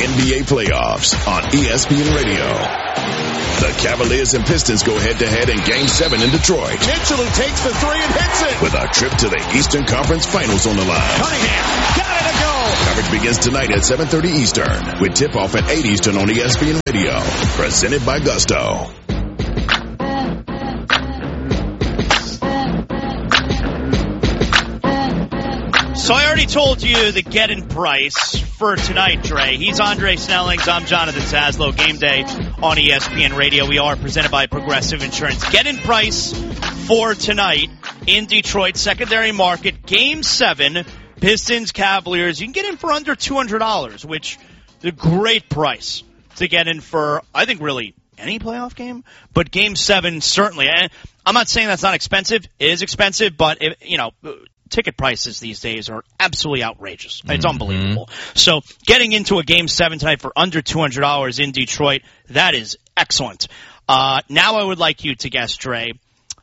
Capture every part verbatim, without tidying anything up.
N B A playoffs on E S P N Radio. The Cavaliers and Pistons go head-to-head in Game seven in Detroit. Mitchell, who takes the three and hits it. With a trip to the Eastern Conference Finals on the line. Cunningham, got it to go. Coverage begins tonight at seven thirty Eastern with tip-off at eight Eastern on E S P N Radio. Presented by Gusto. So I already told you the get-in price for tonight, Dre. He's Andre Snellings. I'm Jonathan Zaslow. Game day on E S P N Radio. We are presented by Progressive Insurance. Get-in price for tonight in Detroit, secondary market, Game seven, Pistons, Cavaliers. You can get in for under two hundred dollars, which is a great price to get in for, I think, really any playoff game. But Game seven, certainly. And I'm not saying that's not expensive. It is expensive, but, it, you know, ticket prices these days are absolutely outrageous. It's mm-hmm. unbelievable. So getting into a Game seven tonight for under two hundred dollars in Detroit, that is excellent. Uh, now I would like you to guess, Dre,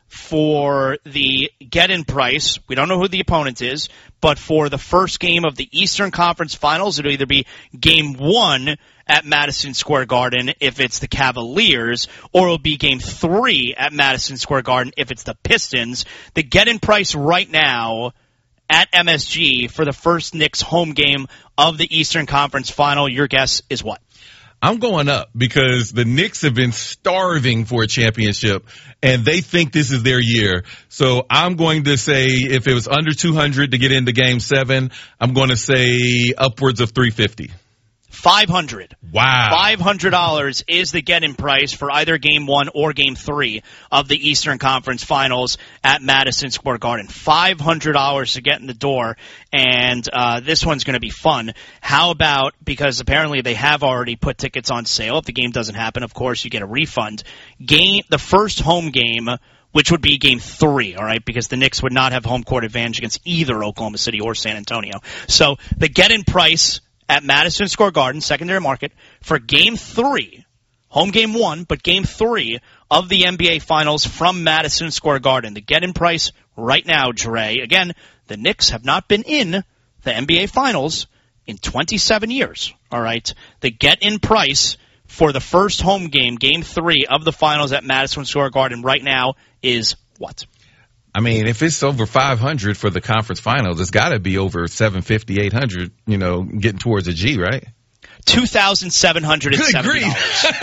for the get-in price. We don't know who the opponent is, but for the first game of the Eastern Conference Finals, it'll either be Game one at Madison Square Garden if it's the Cavaliers, or it'll be Game three at Madison Square Garden if it's the Pistons. The get-in price right now at M S G for the first Knicks home game of the Eastern Conference Final, your guess is what? I'm going up because the Knicks have been starving for a championship, and they think this is their year. So I'm going to say if it was under two hundred to get into Game seven, I'm going to say upwards of three fifty. five hundred. Wow. five hundred dollars is the get-in price for either Game one or Game three of the Eastern Conference Finals at Madison Square Garden. five hundred dollars to get in the door, and uh, this one's going to be fun. How about, because apparently they have already put tickets on sale. If the game doesn't happen, of course, you get a refund. Game, the first home game, which would be Game three, all right, because the Knicks would not have home court advantage against either Oklahoma City or San Antonio. So the get-in price at Madison Square Garden, secondary market, for Game three, home Game one, but Game three of the N B A Finals from Madison Square Garden. The get-in price right now, Dre. Again, the Knicks have not been in the N B A Finals in twenty-seven years, all right? The get-in price for the first home game, Game three of the Finals at Madison Square Garden right now is what? I mean, if it's over five hundred for the conference finals, it's got to be over seven fifty, eight hundred, you know, getting towards a G, right? two thousand seven hundred seventy dollars.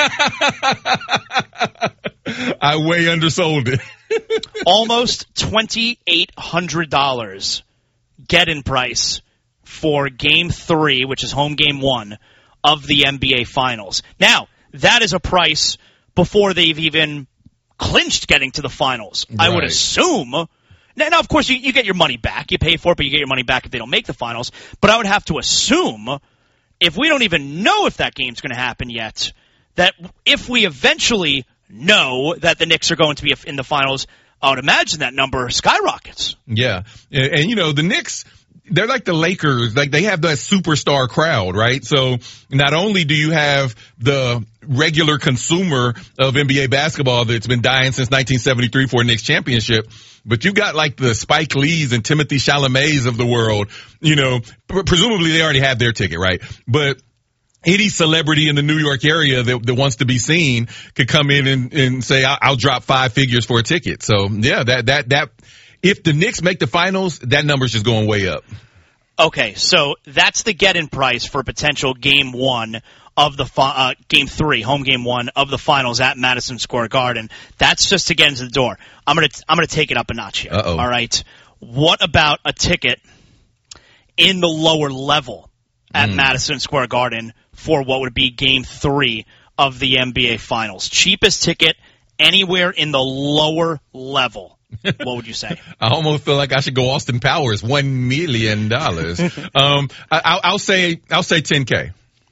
I way undersold it. Almost twenty-eight hundred dollars get-in price for Game three, which is home Game one of the N B A Finals. Now, that is a price before they've even clinched getting to the finals. Right. I would assume. Now, now of course, you, you get your money back. You pay for it, but you get your money back if they don't make the finals. But I would have to assume, if we don't even know if that game's going to happen yet, that if we eventually know that the Knicks are going to be in the finals, I would imagine that number skyrockets. Yeah. And, and you know, the Knicks, they're like the Lakers. Like, they have that superstar crowd, right? So not only do you have the regular consumer of N B A basketball that's been dying since nineteen seventy-three for a Knicks championship, but you got like the Spike Lees and Timothy Chalamets of the world. You know, presumably they already have their ticket, right? But any celebrity in the New York area that, that wants to be seen could come in and, and say, I'll, I'll drop five figures for a ticket. So yeah, that, that, that, if the Knicks make the finals, that number's just going way up. Okay, so that's the get-in price for potential Game one of the fi- uh, Game three, home Game one of the finals at Madison Square Garden. That's just to get into the door. I'm gonna I'm gonna take it up a notch here. Uh-oh. All right. What about a ticket in the lower level at mm. Madison Square Garden for what would be Game three of the N B A Finals? Cheapest ticket anywhere in the lower level. What would you say? I almost feel like I should go Austin Powers, one million dollars. um, I, I'll, I'll say, I'll say ten K.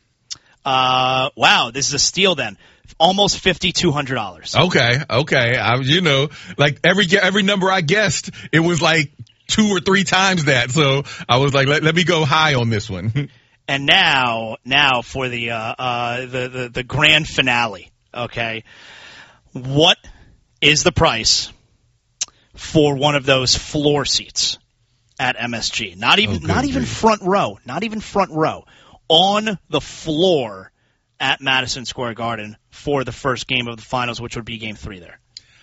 Uh, wow, this is a steal then. Almost fifty-two hundred dollars. Okay, okay. I, you know, like every every number I guessed, it was like two or three times that. So I was like, let, let me go high on this one. And now, now for the uh, uh, the, the the grand finale. Okay, what is the price for one of those floor seats at M S G? Not even, oh, not even front row. Not even front row. on the floor at Madison Square Garden for the first game of the finals, which would be game three there?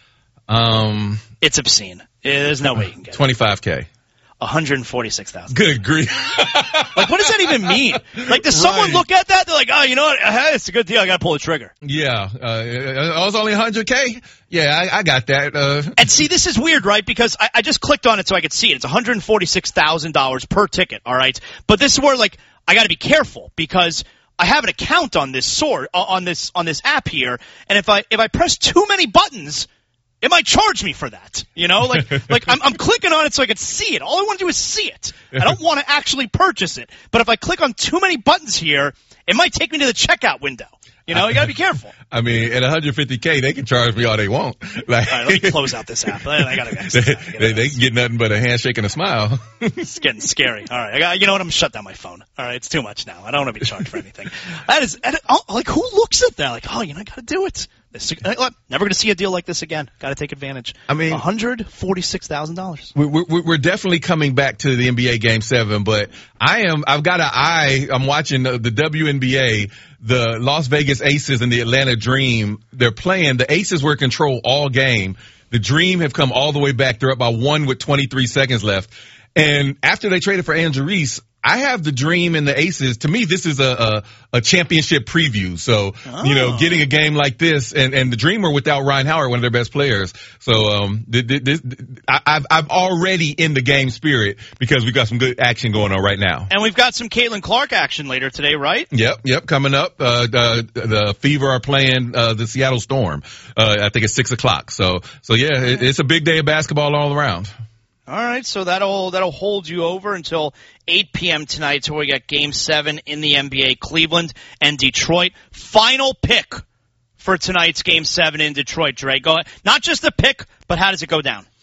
Um, It's obscene. There's no way you can get it. twenty-five K. one hundred forty-six thousand. Good grief. Like, what does that even mean? Like, does someone Right. look at that? They're like, oh, you know what? Uh, it's a good deal. I got to pull the trigger. Yeah. Uh, it was only one hundred K? Yeah, I, I got that. Uh, And see, this is weird, right? Because I, I just clicked on it so I could see it. It's one hundred forty-six thousand dollars per ticket, all right? But this is where, like, I got to be careful because I have an account on this sort, uh, on this on this app here, and if I if I press too many buttons, it might charge me for that. You know, like like I'm, I'm clicking on it so I can see it. All I want to do is see it. I don't want to actually purchase it. But if I click on too many buttons here, it might take me to the checkout window. You know, you got to be careful. I mean, at one hundred fifty K, they can charge me all they want. Like, All right, let me close out this app. I got to. they, they, they can get nothing but a handshake and a smile. It's getting scary. All right, I got. You know what? I'm gonna shut down my phone. All right, it's too much now. I don't want to be charged for anything. That is, that, oh, like, who looks at that? Like, oh, you know, I got to do it. This, uh, never gonna see a deal like this again. Got to take advantage. I mean, one hundred forty-six thousand dollars. We're, we're, we're definitely coming back to the N B A Game Seven, but I am. I've got an eye. I'm watching the, the W N B A. The Las Vegas Aces and the Atlanta Dream. They're playing. The Aces were in control all game. The Dream have come all the way back. They're up by one with twenty-three seconds left. And after they traded for Andrew Reese, I have the Dream and the Aces. To me, this is a, a, a championship preview. So, oh. you know, getting a game like this, and, and the Dream are without Ryan Howard, one of their best players. So, um, this, I, I've, I'm already in the game spirit because we've got some good action going on right now. And we've got some Caitlin Clark action later today, right? Yep, yep, coming up. Uh, the, the Fever are playing, uh, the Seattle Storm. Uh, I think it's six o'clock. So, so yeah, it, it's a big day of basketball all around. All right, so that'll that'll hold you over until eight p.m. tonight, so we got Game seven in the N B A, Cleveland and Detroit. Final pick for tonight's Game seven in Detroit, Dre. Go ahead. Not just the pick, but how does it go down?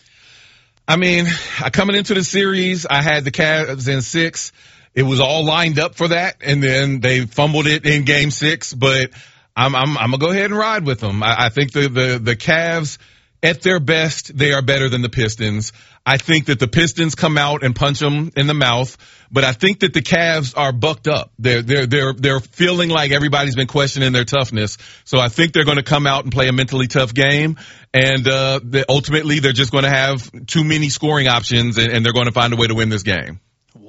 I mean, coming into the series, I had the Cavs in six. It was all lined up for that, and then they fumbled it in Game six, but I'm I'm, I'm going to go ahead and ride with them. I, I think the, the, the Cavs, at their best, they are better than the Pistons. I think that the Pistons come out and punch them in the mouth, but I think that the Cavs are bucked up. They're they're they're they're feeling like everybody's been questioning their toughness. So I think they're going to come out and play a mentally tough game, and uh, they, ultimately they're just going to have too many scoring options, and, and they're going to find a way to win this game.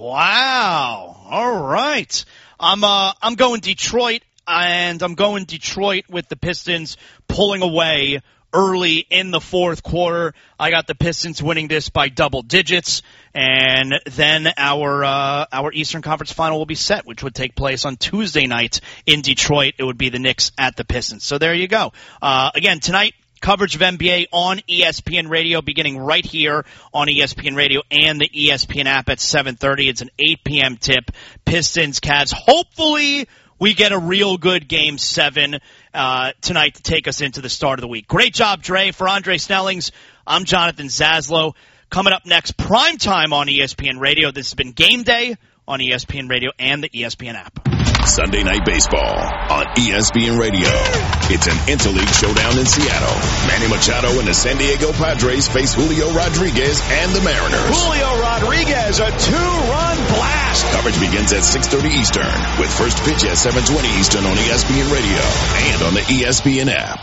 Wow! All right, I'm uh I'm going Detroit, and I'm going Detroit with the Pistons pulling away early in the fourth quarter. I got the Pistons winning this by double digits, and then our uh, our Eastern Conference final will be set, which would take place on Tuesday night in Detroit. It would be the Knicks at the Pistons. So there you go. Uh, again, tonight, coverage of N B A on E S P N Radio, beginning right here on E S P N Radio and the E S P N app at seven thirty. It's an eight p.m. tip. Pistons, Cavs. Hopefully we get a real good Game seven uh, tonight to take us into the start of the week. Great job, Dre. For Andre Snellings, I'm Jonathan Zaslow. Coming up next, primetime on E S P N Radio. This has been Game Day on E S P N Radio and the E S P N app. Sunday Night Baseball on E S P N Radio. It's an interleague showdown in Seattle. Manny Machado and the San Diego Padres face Julio Rodriguez and the Mariners. Julio Rodriguez, a two-run blast. Coverage begins at six thirty Eastern with first pitch at seven twenty Eastern on E S P N Radio and on the E S P N app.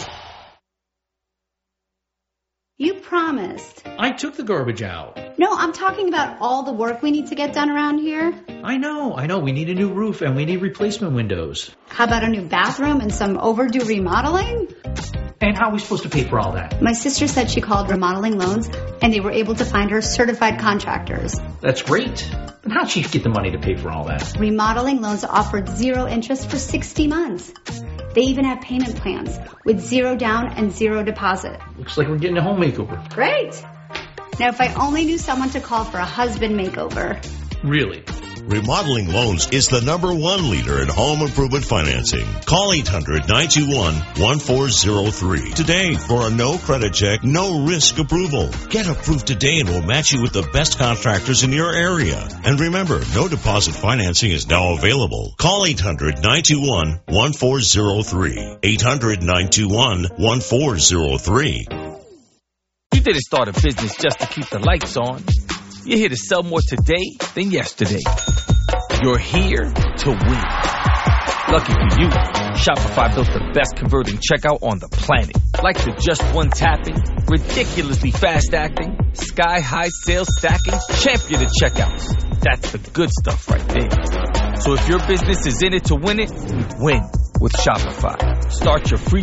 You promised. I took the garbage out. No, I'm talking about all the work we need to get done around here. I know, I know. We need a new roof and we need replacement windows. How about a new bathroom and some overdue remodeling? And how are we supposed to pay for all that? My sister said she called Remodeling Loans and they were able to find her certified contractors. That's great. But how'd she get the money to pay for all that? Remodeling Loans offered zero interest for sixty months. They even have payment plans with zero down and zero deposit. Looks like we're getting a home makeover. Great. Now, if I only knew someone to call for a husband makeover. Really? Remodeling Loans is the number one leader in home improvement financing. Call eight hundred, nine two one, one four zero three today for a no credit check, no risk approval. Get approved today and we'll match you with the best contractors in your area. And remember, no deposit financing is now available. Call eight hundred, nine two one, one four zero three. eight hundred, nine two one, one four zero three. You didn't start a business just to keep the lights on. You're here to sell more today than yesterday. You're here to win. Lucky for you, Shopify built the best converting checkout on the planet. Like the just one tapping, ridiculously fast acting, sky-high sales stacking, champion of checkouts. That's the good stuff right there. So if your business is in it to win it, win with Shopify. Start your free